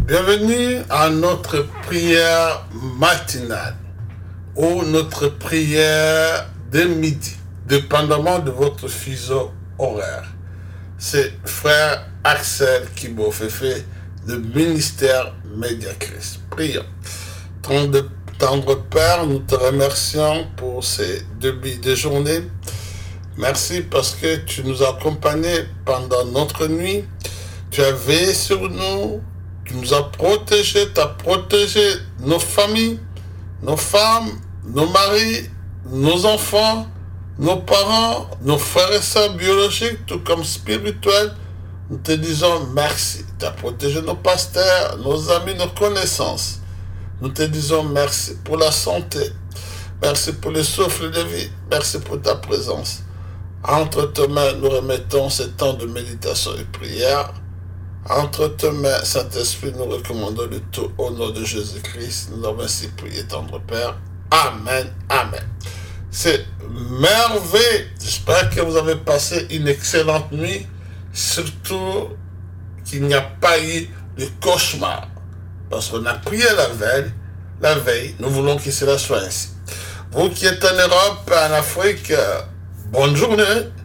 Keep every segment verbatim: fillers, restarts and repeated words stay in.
Bienvenue à notre prière matinale ou notre prière de midi, dépendamment de votre fuseau horaire. C'est frère Axel Kibofefe de ministère Mediachrist. Prions. Tendre, tendre Père, nous te remercions pour ces débuts de journée. Merci parce que tu nous as accompagnés pendant notre nuit. Tu as veillé sur nous. Tu nous as protégés, tu as protégé nos familles, nos femmes, nos maris, nos enfants, nos parents, nos frères et sœurs biologiques, tout comme spirituels. Nous te disons merci. Tu as protégé nos pasteurs, nos amis, nos connaissances. Nous te disons merci pour la santé. Merci pour le souffle de vie. Merci pour ta présence. Entre tes mains, nous remettons ce temps de méditation et prière. Entre tes mains, Saint-Esprit, nous recommandons le tout au nom de Jésus-Christ. Nous avons ainsi prié, tendre Père. Amen, amen. C'est merveilleux. J'espère que vous avez passé une excellente nuit. Surtout qu'il n'y a pas eu de cauchemar. Parce qu'on a prié la veille. La veille, nous voulons que cela soit ainsi. Vous qui êtes en Europe, en Afrique, bonne journée.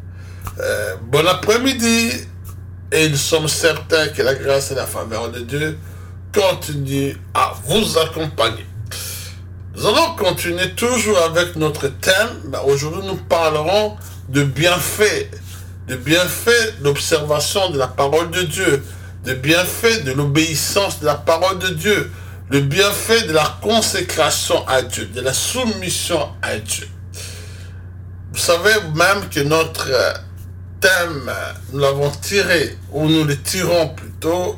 Euh, bon après-midi. Et nous sommes certains que la grâce et la faveur de Dieu continuent à vous accompagner. Nous allons continuer toujours avec notre thème. Aujourd'hui, nous parlerons de bienfaits, de bienfaits d'observation de la parole de Dieu, de bienfaits de l'obéissance de la parole de Dieu, de bienfaits de la consécration à Dieu, de la soumission à Dieu. Vous savez même que notre thème, nous l'avons tiré, ou nous le tirons plutôt,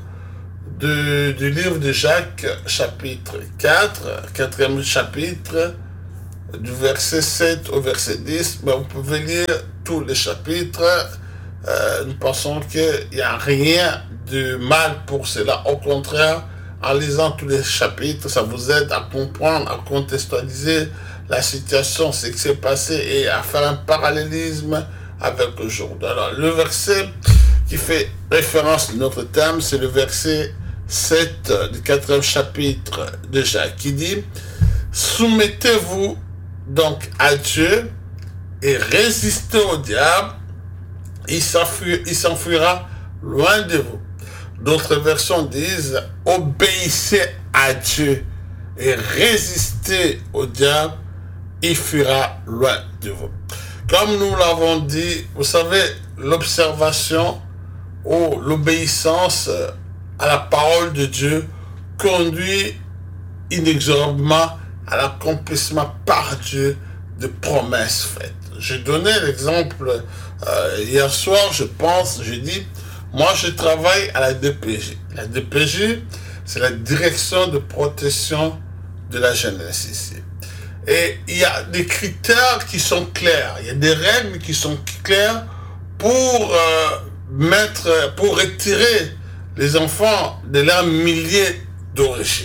de, du livre de Jacques, chapitre quatre, quatrième chapitre, du verset sept au verset dix. Mais vous pouvez lire tous les chapitres. Euh, nous pensons qu'il n'y a rien de mal pour cela. Au contraire, en lisant tous les chapitres, ça vous aide à comprendre, à contextualiser la situation, ce qui s'est passé et à faire un parallélisme avec aujourd'hui. Alors, le verset qui fait référence à notre thème, c'est le verset sept du quatrième chapitre de Jacques, qui dit « Soumettez-vous donc à Dieu et résistez au diable, il s'enfuira loin de vous. » D'autres versions disent « Obéissez à Dieu et résistez au diable, il fuira loin de vous. » Comme nous l'avons dit, vous savez, l'observation ou l'obéissance à la parole de Dieu conduit inexorablement à l'accomplissement par Dieu de promesses faites. J'ai donné l'exemple euh, hier soir, je pense, j'ai dit, moi je travaille à la D P J. La D P J, c'est la direction de protection de la jeunesse ici. Et il y a des critères qui sont clairs, il y a des règles qui sont claires pour euh, mettre, pour retirer les enfants de leur milieu d'origine.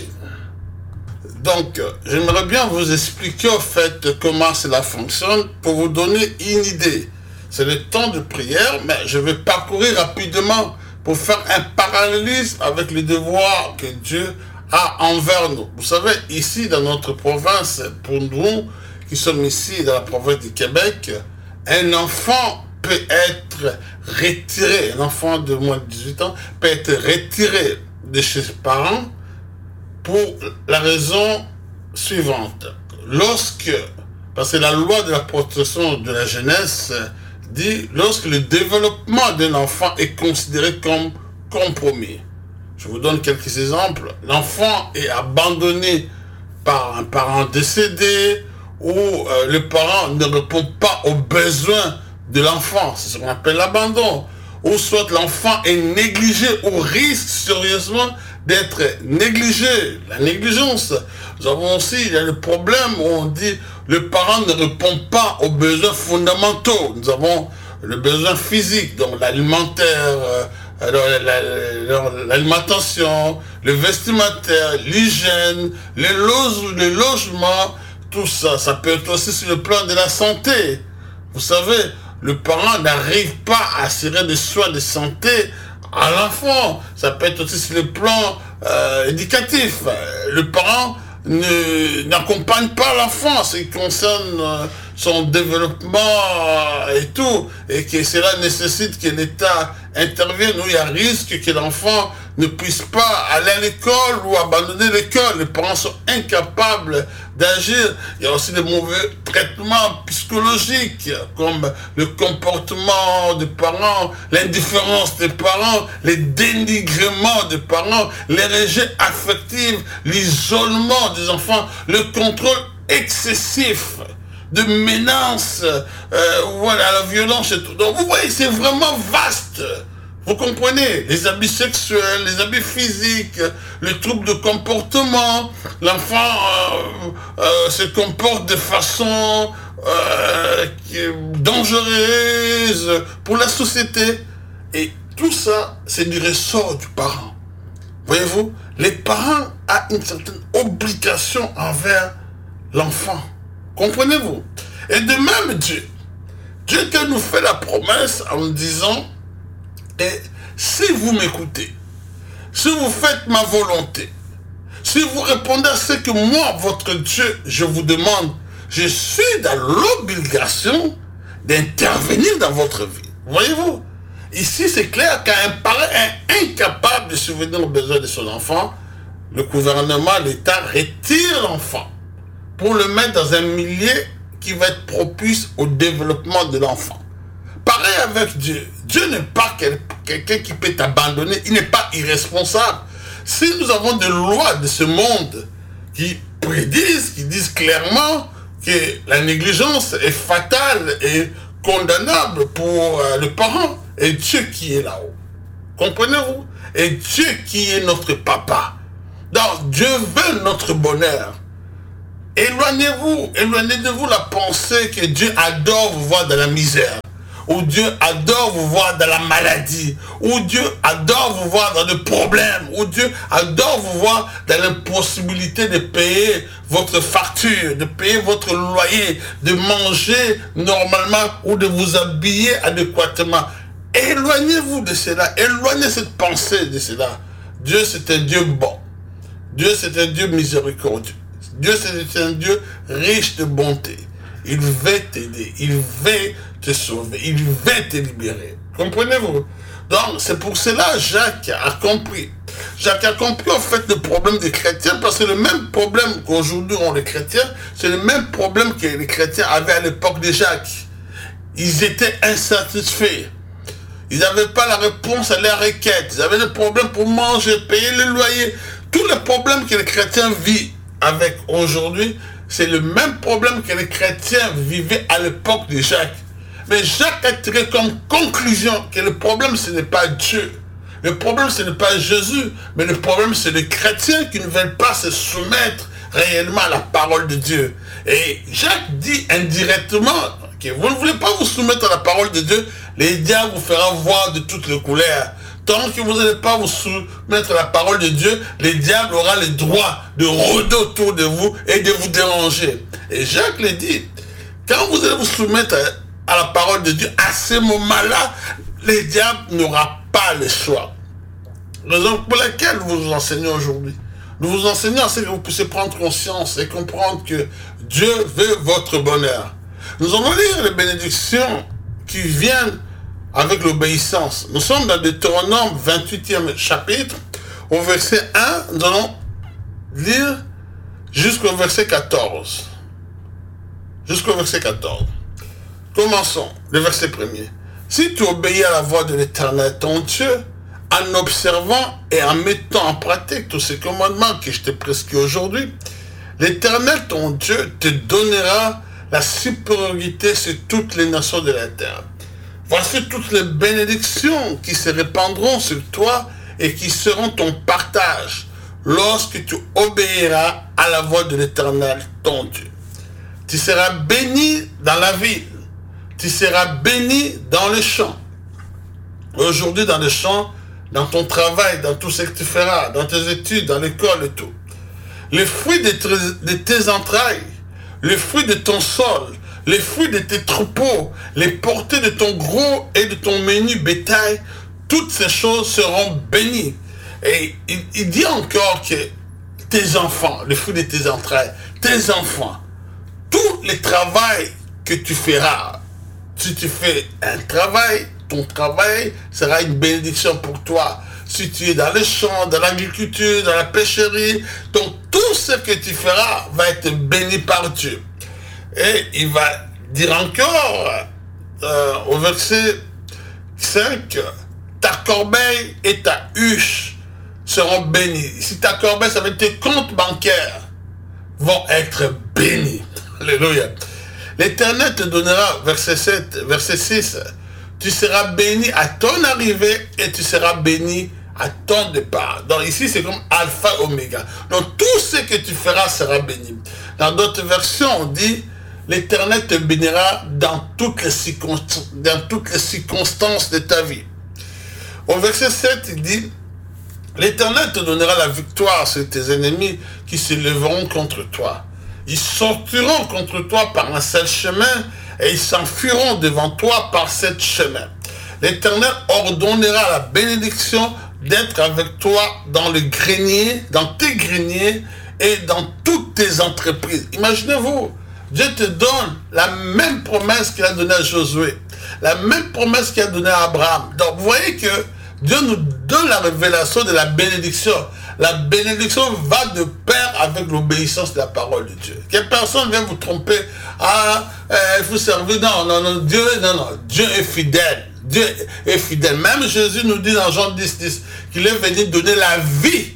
Donc, j'aimerais bien vous expliquer au fait comment cela fonctionne pour vous donner une idée. C'est le temps de prière, mais je vais parcourir rapidement pour faire un parallélisme avec les devoirs que Dieu a envers nous. Vous savez, ici dans notre province, pour nous qui sommes ici dans la province du Québec, un enfant peut être retiré, un enfant de moins de dix-huit ans peut être retiré de chez ses parents pour la raison suivante. Lorsque, parce que la loi de la protection de la jeunesse dit, lorsque le développement d'un enfant est considéré comme compromis. Je vous donne quelques exemples. L'enfant est abandonné par un parent décédé ou euh, le parent ne répond pas aux besoins de l'enfant. C'est ce qu'on appelle l'abandon. Ou soit l'enfant est négligé ou risque sérieusement d'être négligé. La négligence. Nous avons aussi, il y a le problème où on dit le parent ne répond pas aux besoins fondamentaux. Nous avons le besoin physique, donc l'alimentaire, euh, alors l'alimentation, le vestimentaire, l'hygiène, les, lo les logements, tout ça. Ça peut être aussi sur le plan de la santé. Vous savez, le parent n'arrive pas à assurer des soins de santé à l'enfant. Ça peut être aussi sur le plan euh, éducatif. Le parent n'accompagne pas l'enfant, ce qui concerne euh, son développement euh, et tout, et que cela nécessite que l'État intervienne, où il y a risque que l'enfant ne puisse pas aller à l'école ou abandonner l'école. Les parents sont incapables d'agir. Il y a aussi des mauvais traitements psychologiques, comme le comportement des parents, l'indifférence des parents, les dénigrements des parents, les rejets affectifs, l'isolement des enfants, le contrôle excessif de menaces, euh, voilà, la violence et tout. Donc vous voyez, c'est vraiment vaste. Vous comprenez? Les abus sexuels, les abus physiques, les troubles de comportement. L'enfant euh, euh, se comporte de façon euh, dangereuse pour la société. Et tout ça, c'est du ressort du parent. Voyez-vous? Les parents ont une certaine obligation envers l'enfant. Comprenez-vous? Et de même Dieu. Dieu qui nous fait la promesse en nous disant, et si vous m'écoutez, si vous faites ma volonté, si vous répondez à ce que moi, votre Dieu, je vous demande, je suis dans l'obligation d'intervenir dans votre vie. Voyez-vous? Ici, c'est clair qu'un parent est incapable de subvenir aux besoins de son enfant. Le gouvernement, l'État retire l'enfant pour le mettre dans un milieu qui va être propice au développement de l'enfant. Pareil avec Dieu. Dieu n'est pas quel, quelqu'un qui peut t'abandonner. Il n'est pas irresponsable. Si nous avons des lois de ce monde qui prédisent, qui disent clairement que la négligence est fatale et condamnable pour euh, le parent, et Dieu qui est là-haut. Comprenez-vous? Et Dieu qui est notre papa. Donc Dieu veut notre bonheur. Éloignez-vous, éloignez de vous la pensée que Dieu adore vous voir dans la misère, ou Dieu adore vous voir dans la maladie, ou Dieu adore vous voir dans le problème, ou Dieu adore vous voir dans l'impossibilité de payer votre facture, de payer votre loyer, de manger normalement ou de vous habiller adéquatement. Éloignez-vous de cela, éloignez cette pensée de cela. Dieu c'est un Dieu bon, Dieu c'est un Dieu miséricordieux. Dieu, c'est un Dieu riche de bonté. Il veut t'aider. Il veut te sauver. Il veut te libérer. Comprenez-vous? Donc, c'est pour cela Jacques a compris. Jacques a compris, en fait, le problème des chrétiens, parce que le même problème qu'aujourd'hui ont les chrétiens, c'est le même problème que les chrétiens avaient à l'époque de Jacques. Ils étaient insatisfaits. Ils n'avaient pas la réponse à leurs requêtes. Ils avaient des problèmes pour manger, payer le loyer. Tous les problèmes que les chrétiens vivent avec aujourd'hui, c'est le même problème que les chrétiens vivaient à l'époque de Jacques. Mais Jacques a tiré comme conclusion que le problème ce n'est pas Dieu. Le problème ce n'est pas Jésus, mais le problème c'est les chrétiens qui ne veulent pas se soumettre réellement à la parole de Dieu. Et Jacques dit indirectement que vous ne voulez pas vous soumettre à la parole de Dieu, les diables vous feront voir de toutes les couleurs. Tant que vous n'allez pas vous soumettre à la parole de Dieu, les diables auront le droit de rôder autour de vous et de vous déranger. Et Jacques le dit, quand vous allez vous soumettre à, à la parole de Dieu, à ce moment-là, les diables n'auront pas le choix. Raison pour laquelle nous vous enseignons aujourd'hui. Nous vous enseignons à ce que vous puissiez prendre conscience et comprendre que Dieu veut votre bonheur. Nous allons lire les bénédictions qui viennent avec l'obéissance. Nous sommes dans Deutéronome vingt-huitième chapitre, au verset un, nous allons lire jusqu'au verset quatorze. Jusqu'au verset quatorze. Commençons, le verset premier. Si tu obéis à la voix de l'Éternel, ton Dieu, en observant et en mettant en pratique tous ces commandements que je t'ai prescrits aujourd'hui, l'Éternel, ton Dieu, te donnera la supériorité sur toutes les nations de la terre. Voici toutes les bénédictions qui se répandront sur toi et qui seront ton partage lorsque tu obéiras à la voix de l'Éternel, ton Dieu. Tu seras béni dans la ville, tu seras béni dans le champ. Aujourd'hui, dans le champ, dans ton travail, dans tout ce que tu feras, dans tes études, dans l'école et tout. Les fruits de, de tes entrailles, les fruits de ton sol, les fruits de tes troupeaux, les portées de ton gros et de ton menu bétail, toutes ces choses seront bénies. Et il, il dit encore que tes enfants, le fruit de tes entrailles, tes enfants, tout le travail que tu feras, si tu fais un travail, ton travail sera une bénédiction pour toi. Si tu es dans les champs, dans l'agriculture, dans la pêcherie, donc tout ce que tu feras va être béni par Dieu. Et il va dire encore euh, au verset cinq, ta corbeille et ta huche seront bénies. Si ta corbeille, ça veut dire tes comptes bancaires vont être bénis. Alléluia. L'Éternel te donnera, verset sept, verset six, tu seras béni à ton arrivée et tu seras béni à ton départ. Donc ici, c'est comme alpha et oméga. Donc tout ce que tu feras sera béni. Dans d'autres versions, on dit, l'Éternel te bénira dans toutes les circonstances, dans toutes les circonstances de ta vie. Au verset sept, il dit, l'Éternel te donnera la victoire sur tes ennemis qui se lèveront contre toi. Ils sortiront contre toi par un seul chemin et ils s'enfuiront devant toi par sept chemins. L'Éternel ordonnera la bénédiction d'être avec toi dans le grenier, dans tes greniers et dans toutes tes entreprises. Imaginez-vous, Dieu te donne la même promesse qu'il a donnée à Josué, la même promesse qu'il a donnée à Abraham. Donc vous voyez que Dieu nous donne la révélation de la bénédiction. La bénédiction va de pair avec l'obéissance de la parole de Dieu. Que personne vienne vous tromper. Ah, euh, il faut servir. Non, non, non, Dieu, non, non, Dieu est fidèle. Dieu est fidèle. Même Jésus nous dit dans Jean dix, dix qu'il est venu donner la vie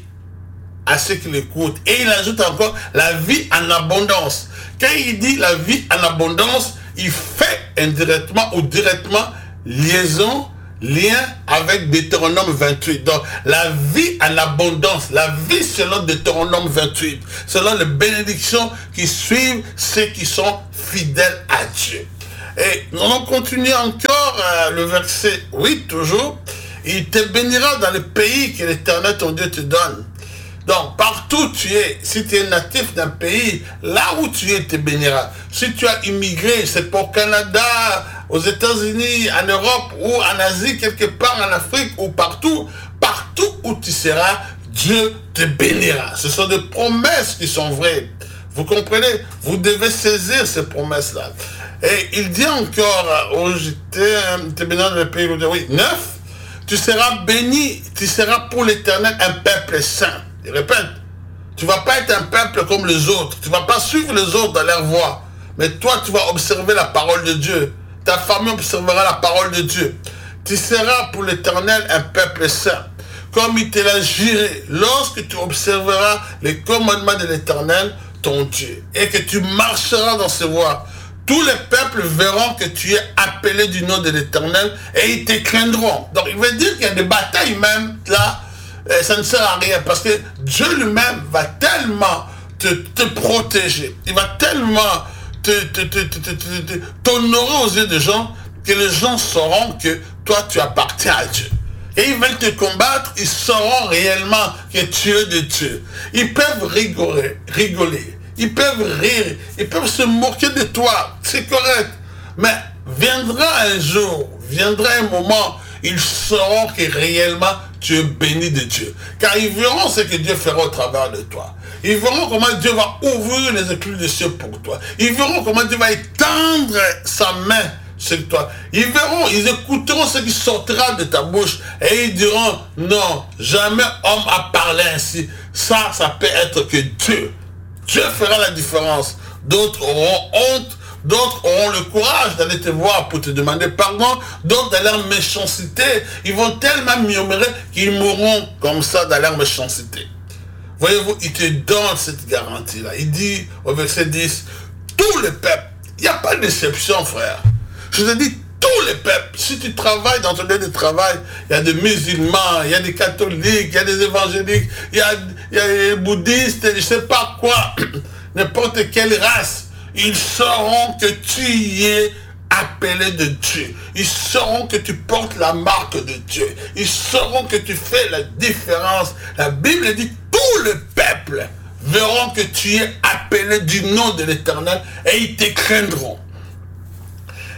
à ceux qui l'écoutent. Et il ajoute encore la vie en abondance. Quand il dit la vie en abondance, il fait indirectement ou directement liaison, lien avec Deutéronome vingt-huit. Donc, la vie en abondance, la vie selon Deutéronome vingt-huit, selon les bénédictions qui suivent ceux qui sont fidèles à Dieu. Et nous allons continuer encore euh, le verset huit, toujours. Il te bénira dans le pays que l'Éternel ton Dieu te donne. Donc, partout où tu es, si tu es natif d'un pays, là où tu es, il te bénira. Si tu as immigré, c'est pour Canada, aux États-Unis, en Europe ou en Asie, quelque part en Afrique ou partout, partout où tu seras, Dieu te bénira. Ce sont des promesses qui sont vraies. Vous comprenez? Vous devez saisir ces promesses-là. Et il dit encore, oh, j'étais, te bénira dans le pays, oui, neuf, tu seras béni, tu seras pour l'Éternel un peuple saint. Je répète, tu ne vas pas être un peuple comme les autres. Tu ne vas pas suivre les autres dans leur voie. Mais toi, tu vas observer la parole de Dieu. Ta famille observera la parole de Dieu. Tu seras pour l'Éternel un peuple saint. Comme il te l'a juré, lorsque tu observeras les commandements de l'Éternel, ton Dieu, et que tu marcheras dans ses voies, tous les peuples verront que tu es appelé du nom de l'Éternel et ils te craindront. Donc, il veut dire qu'il y a des batailles même là. Et ça ne sert à rien parce que Dieu lui-même va tellement te, te protéger. Il va tellement te, te, te, te, te, te, t'honorer aux yeux des gens que les gens sauront que toi tu appartiens à Dieu. Et ils veulent te combattre, ils sauront réellement que tu es de Dieu. Ils peuvent rigoler, rigoler. Ils peuvent rire. Ils peuvent se moquer de toi. C'est correct. Mais viendra un jour, viendra un moment, ils sauront que réellement tu es béni de Dieu. Car ils verront ce que Dieu fera au travers de toi. Ils verront comment Dieu va ouvrir les écluses des cieux pour toi. Ils verront comment Dieu va étendre sa main sur toi. Ils verront, ils écouteront ce qui sortira de ta bouche. Et ils diront, non, jamais homme a parlé ainsi. Ça, ça peut être que Dieu. Dieu fera la différence. D'autres auront honte. D'autres auront le courage d'aller te voir pour te demander pardon. D'autres, dans leur méchanceté, ils vont tellement murmurer qu'ils mourront comme ça dans leur méchanceté. Voyez-vous, il te donne cette garantie-là. Il dit au verset dix, tous les peuples, il n'y a pas d'exception, frère. Je te dis, tous les peuples, si tu travailles dans ton lieu de travail, il y a des musulmans, il y a des catholiques, il y a des évangéliques, il y a, il y a des bouddhistes, je ne sais pas quoi, n'importe quelle race. Ils sauront que tu y es appelé de Dieu. Ils sauront que tu portes la marque de Dieu. Ils sauront que tu fais la différence. La Bible dit, tout le peuple verront que tu es appelé du nom de l'Éternel et ils te craindront.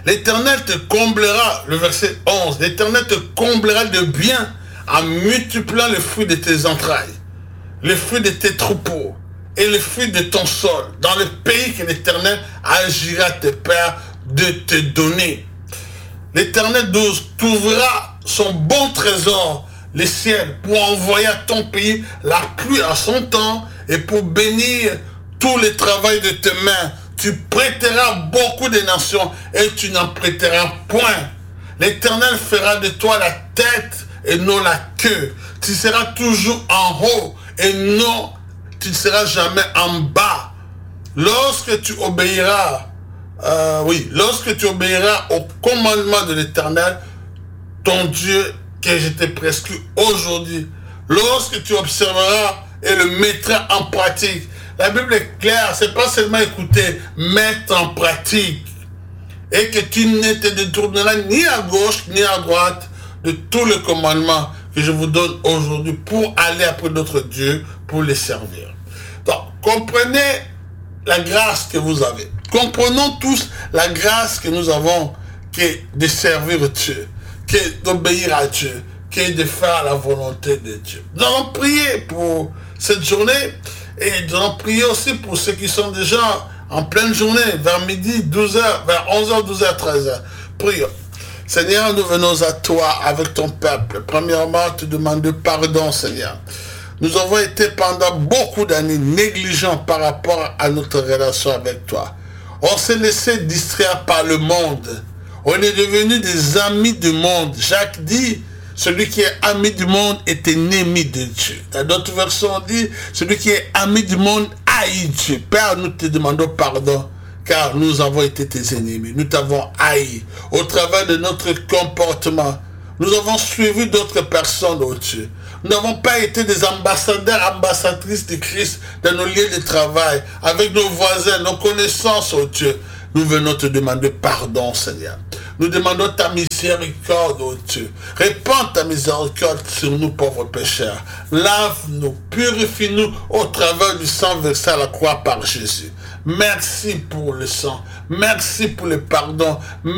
L'Éternel te comblera, le verset onze, l'Éternel te comblera de bien en multipliant le fruit de tes entrailles, le fruit de tes troupeaux et le fruit de ton sol, dans le pays que l'Éternel agira tes pères de te donner. L'Éternel t'ouvrira son bon trésor, les ciels, pour envoyer à ton pays la pluie à son temps et pour bénir tout le travail de tes mains. Tu prêteras beaucoup de nations et tu n'en prêteras point. L'Éternel fera de toi la tête et non la queue. Tu seras toujours en haut et non, tu ne seras jamais en bas. Lorsque tu obéiras, euh, oui, lorsque tu obéiras au commandement de l'Éternel, ton Dieu, que je t'ai prescrit aujourd'hui, lorsque tu observeras et le mettras en pratique. La Bible est claire, c'est pas seulement écouter, mettre en pratique. Et que tu ne te détourneras ni à gauche ni à droite de tous les commandements que je vous donne aujourd'hui pour aller après d'autres dieux, pour les servir. Donc, comprenez la grâce que vous avez. Comprenons tous la grâce que nous avons, qui est de servir Dieu, qui est d'obéir à Dieu, qui est de faire la volonté de Dieu. Nous allons prier pour cette journée et nous allons prier aussi pour ceux qui sont déjà en pleine journée, vers midi, douze heures, vers onze heures, douze heures, treize heures. Prions. Seigneur, nous venons à toi avec ton peuple. Premièrement, te demander pardon, Seigneur. Nous avons été pendant beaucoup d'années négligents par rapport à notre relation avec toi. On s'est laissé distraire par le monde. On est devenus des amis du monde. Jacques dit, celui qui est ami du monde est ennemi de Dieu. Dans d'autres versions, on dit, celui qui est ami du monde haït Dieu. Père, nous te demandons pardon, car nous avons été tes ennemis. Nous t'avons haï au travers de notre comportement. Nous avons suivi d'autres personnes, oh Dieu. Nous n'avons pas été des ambassadeurs, ambassadrices de Christ dans nos lieux de travail, avec nos voisins, nos connaissances, oh Dieu. Nous venons te demander pardon, Seigneur. Nous demandons ta miséricorde, oh Dieu. Répands ta miséricorde sur nous, pauvres pécheurs. Lave-nous, purifie-nous au travers du sang versé à la croix par Jésus. Merci pour le sang. Merci pour le pardon.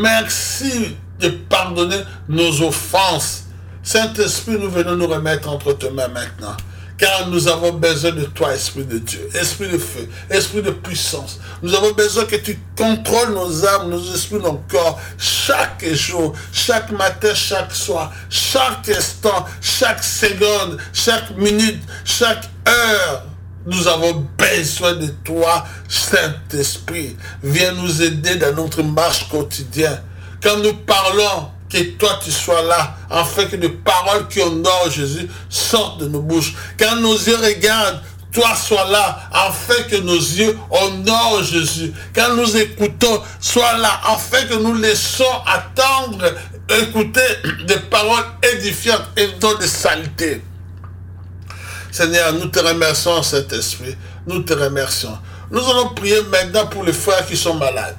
Merci de pardonner nos offenses. Saint-Esprit, nous venons nous remettre entre tes mains maintenant. Car nous avons besoin de toi, Esprit de Dieu, Esprit de feu, Esprit de puissance. Nous avons besoin que tu contrôles nos âmes, nos esprits, nos corps, chaque jour, chaque matin, chaque soir, chaque instant, chaque seconde, chaque minute, chaque heure. Nous avons besoin de toi, Saint-Esprit. Viens nous aider dans notre marche quotidienne. Quand nous parlons, que toi tu sois là, afin que les paroles qui honorent Jésus sortent de nos bouches. Quand nos yeux regardent, toi sois là, afin que nos yeux honorent Jésus. Quand nous écoutons, sois là, afin que nous laissons attendre, écouter des paroles édifiantes et non de saleté. Seigneur, nous te remercions, Saint-Esprit. Nous te remercions. Nous allons prier maintenant pour les frères qui sont malades.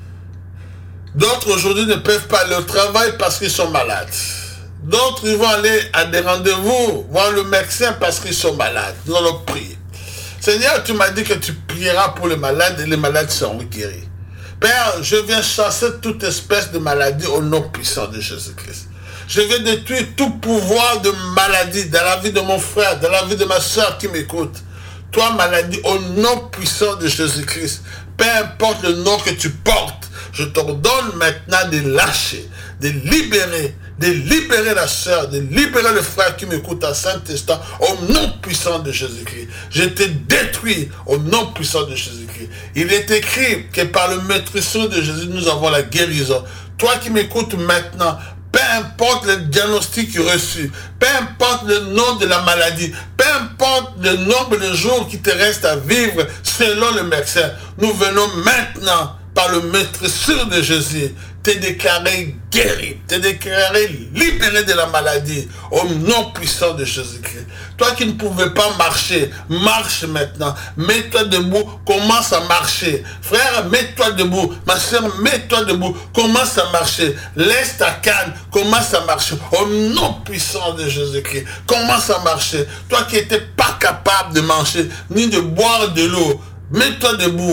D'autres aujourd'hui ne peuvent pas aller au travail parce qu'ils sont malades. D'autres ils vont aller à des rendez-vous, voir le médecin parce qu'ils sont malades. Nous allons prier. Seigneur, tu m'as dit que tu prieras pour les malades et les malades seront guéris. Père, je viens chasser toute espèce de maladie au nom puissant de Jésus-Christ. Je viens détruire tout pouvoir de maladie dans la vie de mon frère, dans la vie de ma soeur qui m'écoute. Toi, maladie, au nom puissant de Jésus-Christ, peu importe le nom que tu portes, je t'ordonne maintenant de lâcher, de libérer, de libérer la sœur, de libérer le frère qui m'écoute à Saint-Instant, au nom puissant de Jésus-Christ. Je te détruis au nom puissant de Jésus-Christ. Il est écrit que par le maîtriseur de Jésus, nous avons la guérison. Toi qui m'écoutes maintenant, peu importe le diagnostic reçu, peu importe le nom de la maladie, peu importe le nombre de jours qui te restent à vivre selon le médecin, nous venons maintenant, par le maîtriseur de Jésus, te déclarer guéri, te déclarer libéré de la maladie, au nom puissant de Jésus-Christ. Toi qui ne pouvais pas marcher, marche maintenant. Mets-toi debout, commence à marcher. Frère, mets-toi debout. Ma soeur, mets-toi debout, commence à marcher. Laisse ta canne, commence à marcher. Au nom puissant de Jésus-Christ, commence à marcher. Toi qui n'étais pas capable de marcher, ni de boire de l'eau, mets-toi debout.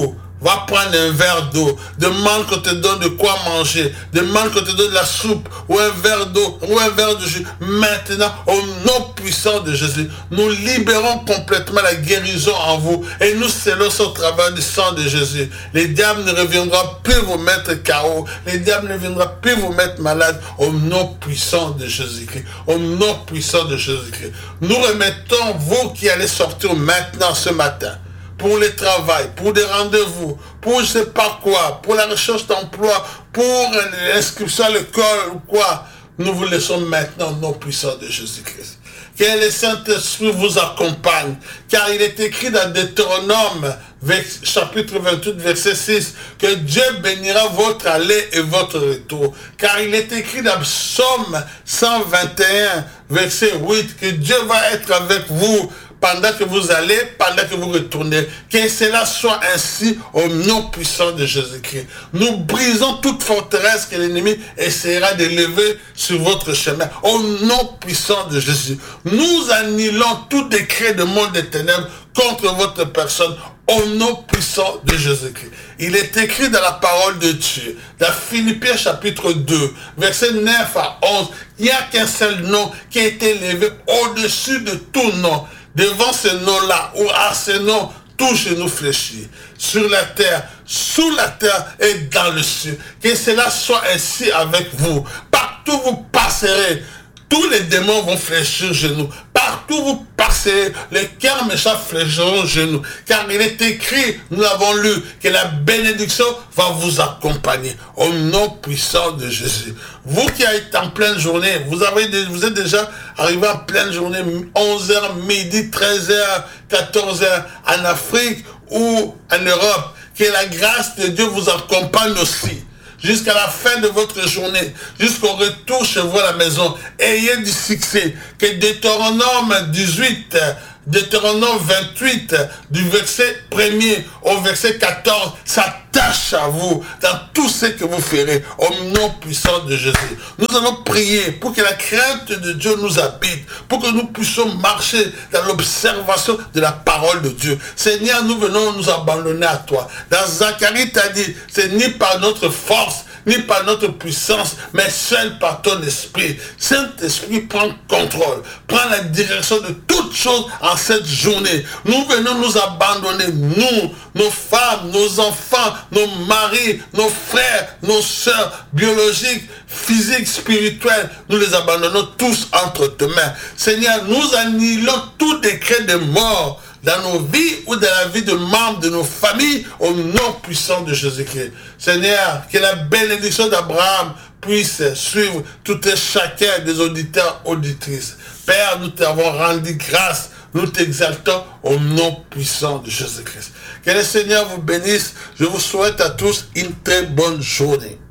va prendre un verre d'eau. Demande qu'on te donne de quoi manger. Demande qu'on te donne de la soupe ou un verre d'eau ou un verre de jus. Maintenant, au nom puissant de Jésus, nous libérons complètement la guérison en vous et nous scellons au travers du sang de Jésus. Les diables ne reviendront plus vous mettre K O. Les diables ne viendront plus vous mettre malade au nom puissant de Jésus-Christ. Au nom puissant de Jésus-Christ. Nous remettons vous qui allez sortir maintenant ce matin pour le travail, pour des rendez-vous, pour je ne sais pas quoi, pour la recherche d'emploi, pour l'inscription à l'école ou quoi. Nous vous laissons maintenant au nom puissant de Jésus-Christ. Que le Saint-Esprit vous accompagne, car il est écrit dans Deutéronome, chapitre vingt-huit, verset six, que Dieu bénira votre aller et votre retour. Car il est écrit dans Psaume cent vingt et un, verset huit, que Dieu va être avec vous pendant que vous allez, pendant que vous retournez. Que cela soit ainsi au nom puissant de Jésus-Christ. Nous brisons toute forteresse que l'ennemi essaiera de lever sur votre chemin. Au nom puissant de Jésus. Nous annulons tout décret de monde des ténèbres contre votre personne. Au nom puissant de Jésus-Christ. Il est écrit dans la parole de Dieu, dans Philippiens chapitre deux, versets neuf à onze, il n'y a qu'un seul nom qui a été élevé au-dessus de tout nom. Devant ce nom-là, ou à ce nom, tout genou fléchit, sur la terre, sous la terre et dans le ciel. Que cela soit ainsi avec vous. Partout vous passerez, tous les démons vont fléchir genoux. Partout vous passerez, les cœurs méchants fléchiront genoux. Car il est écrit, nous l'avons lu, que la bénédiction va vous accompagner. Au nom puissant de Jésus. Vous qui êtes en pleine journée, vous, avez, vous êtes déjà arrivé en pleine journée, onze heures, midi, treize heures, quatorze heures, en Afrique ou en Europe. Que la grâce de Dieu vous accompagne aussi. Jusqu'à la fin de votre journée, jusqu'au retour chez vous à la maison, ayez du succès. Que Deutéronome dix-huit, Deutéronome vingt-huit, du verset premier au verset quatorze, s'attache à vous dans tout ce que vous ferez, au nom puissant de Jésus. Nous allons prier pour que la crainte de Dieu nous habite, pour que nous puissions marcher dans l'observation de la parole de Dieu. Seigneur, nous venons nous abandonner à toi. Dans Zacharie, tu as dit, c'est ni par notre force, ni par notre puissance, mais seul par ton esprit. Saint-Esprit, prend contrôle, prend la direction de toutes choses en cette journée. Nous venons nous abandonner, nous, nos femmes, nos enfants, nos maris, nos frères, nos sœurs, biologiques, physiques, spirituels, nous les abandonnons tous entre tes mains. Seigneur, nous annulons tout décret de mort dans nos vies ou dans la vie de membres de nos familles, au nom puissant de Jésus-Christ. Seigneur, que la bénédiction d'Abraham puisse suivre tout et chacun des auditeurs, auditrices. Père, nous t'avons rendu grâce, nous t'exaltons au nom puissant de Jésus-Christ. Que le Seigneur vous bénisse. Je vous souhaite à tous une très bonne journée.